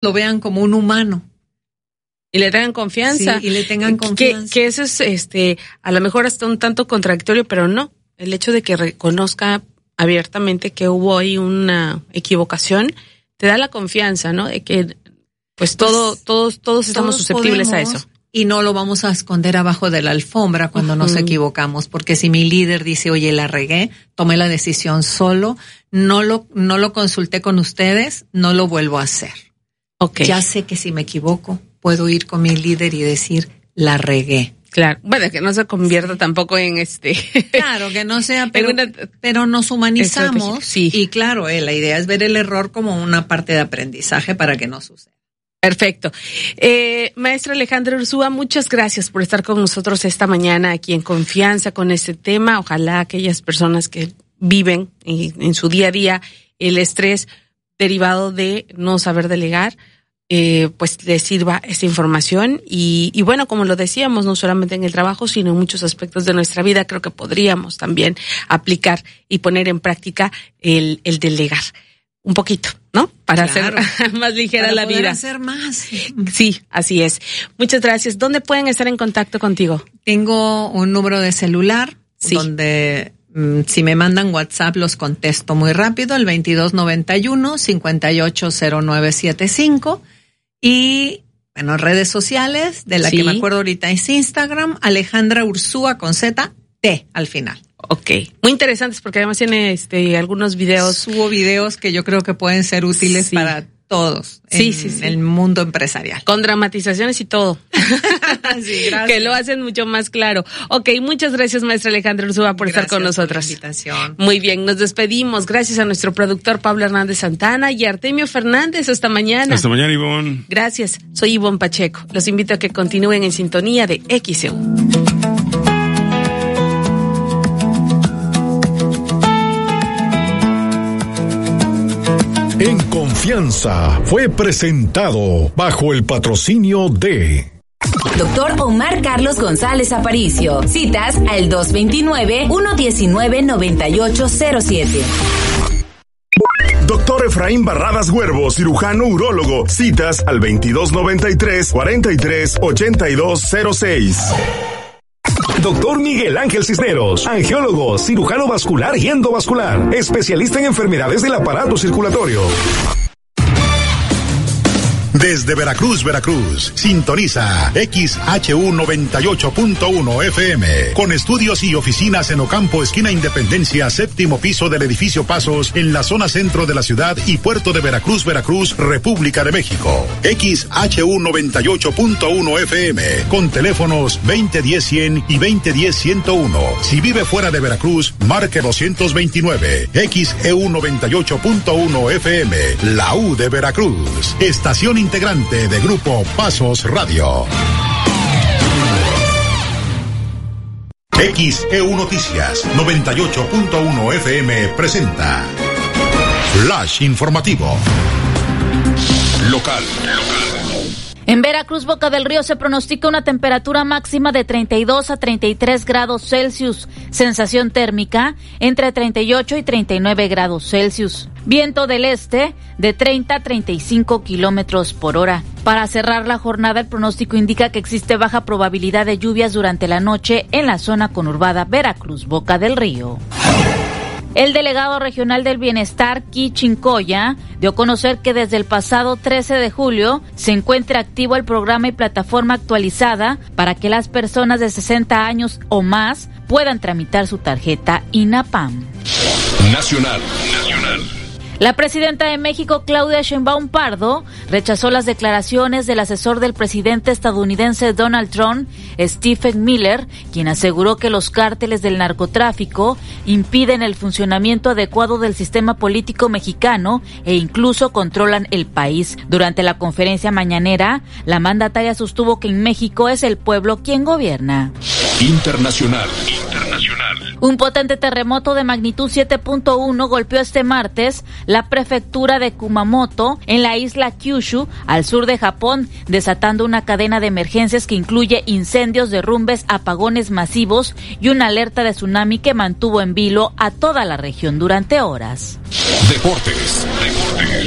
lo vean como un humano. Y le tengan confianza. Sí, y le tengan confianza. Que eso es, a lo mejor hasta un tanto contradictorio, pero no. El hecho de que reconozca abiertamente que hubo ahí una equivocación, te da la confianza, ¿no? De que, pues todos estamos susceptibles a eso. Y no lo vamos a esconder abajo de la alfombra cuando nos equivocamos, porque si mi líder dice, oye, la regué, tomé la decisión solo, no lo consulté con ustedes, no lo vuelvo a hacer. Okay. Ya sé que si me equivoco, puedo ir con mi líder y decir, la regué. Claro, bueno, que no se convierta tampoco en Claro, que no sea, pero nos humanizamos. Sí. Y claro, la idea es ver el error como una parte de aprendizaje para que no suceda. Perfecto. Maestra Alejandra Urzúa, muchas gracias por estar con nosotros esta mañana aquí en Confianza con este tema. Ojalá aquellas personas que viven en su día a día el estrés derivado de no saber delegar, pues les sirva esta información. Y bueno, como lo decíamos, no solamente en el trabajo, sino en muchos aspectos de nuestra vida, creo que podríamos también aplicar y poner en práctica el delegar. Un poquito, ¿no? Para hacer más ligera la vida. Para hacer más. Sí, así es. Muchas gracias. ¿Dónde pueden estar en contacto contigo? Tengo un número de celular donde si me mandan WhatsApp los contesto muy rápido, el 2291-580975. Y, bueno, redes sociales, de la que me acuerdo ahorita es Instagram, Alejandra Urzúa con Z, T al final. Ok, muy interesantes porque además tiene algunos videos. Subo videos que yo creo que pueden ser útiles para todos en el mundo empresarial. Con dramatizaciones y todo. Sí, gracias. Que lo hacen mucho más claro. Ok, muchas gracias, maestra Alejandra Urzúa, por estar con nosotros. Por la invitación. Muy bien, nos despedimos. Gracias a nuestro productor Pablo Hernández Santana y Artemio Fernández. Hasta mañana. Hasta mañana, Ivonne. Gracias, soy Ivonne Pacheco. Los invito a que continúen en sintonía de XEU. En Confianza fue presentado bajo el patrocinio de Doctor Omar Carlos González Aparicio. Citas al 229-119-9807. Doctor Efraín Barradas Huervo, cirujano urólogo. Citas al 2293-438206. Doctor Miguel Ángel Cisneros, angiólogo, cirujano vascular y endovascular, especialista en enfermedades del aparato circulatorio. Desde Veracruz, sintoniza XHU 98.1 FM, con estudios y oficinas en Ocampo, esquina Independencia, séptimo piso del edificio Pasos, en la zona centro de la ciudad y puerto de Veracruz, República de México. XHU 98.1 FM, con teléfonos 2010-100 y 2010-101. Si vive fuera de Veracruz, marque 229. XEU 98.1 FM, la U de Veracruz. Estación integrante de Grupo Pasos Radio. XEU Noticias 98.1 FM presenta Flash Informativo. Local. En Veracruz, Boca del Río, se pronostica una temperatura máxima de 32 a 33 grados Celsius, sensación térmica entre 38 y 39 grados Celsius. Viento del este de 30 a 35 kilómetros por hora. Para cerrar la jornada, el pronóstico indica que existe baja probabilidad de lluvias durante la noche en la zona conurbada Veracruz, Boca del Río. El delegado regional del Bienestar, Ki Chincoya, dio a conocer que desde el pasado 13 de julio se encuentra activo el programa y plataforma actualizada para que las personas de 60 años o más puedan tramitar su tarjeta INAPAM. Nacional. La presidenta de México, Claudia Sheinbaum Pardo, rechazó las declaraciones del asesor del presidente estadounidense Donald Trump, Stephen Miller, quien aseguró que los cárteles del narcotráfico impiden el funcionamiento adecuado del sistema político mexicano e incluso controlan el país. Durante la conferencia mañanera, la mandataria sostuvo que en México es el pueblo quien gobierna. Internacional. Un potente terremoto de magnitud 7.1 golpeó este martes la prefectura de Kumamoto en la isla Kyushu, al sur de Japón, desatando una cadena de emergencias que incluye incendios, derrumbes, apagones masivos y una alerta de tsunami que mantuvo en vilo a toda la región durante horas. Deportes.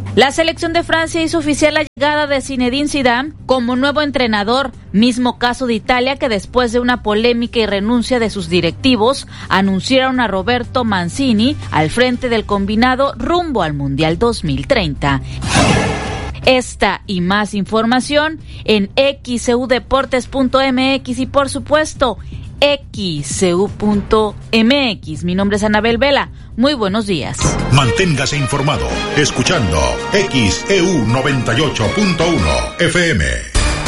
La selección de Francia hizo oficial la llegada de Zinedine Zidane como nuevo entrenador, mismo caso de Italia, que después de una polémica y renuncia de sus directivos, anunciaron a Roberto Mancini al frente del combinado rumbo al Mundial 2030. Esta y más información en xcudeportes.mx y por supuesto xcu.mx. Mi nombre es Anabel Vela. Muy buenos días. Manténgase informado escuchando XEU 98.1 FM.